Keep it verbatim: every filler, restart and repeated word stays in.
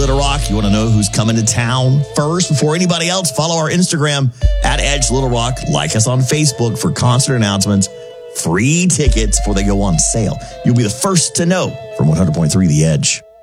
Little Rock. You want to know who's coming to town first before anybody else? Follow our Instagram at Edge Little Rock. Like us on Facebook for concert announcements. Free tickets before they go on sale. You'll be the first to know from one hundred point three The Edge.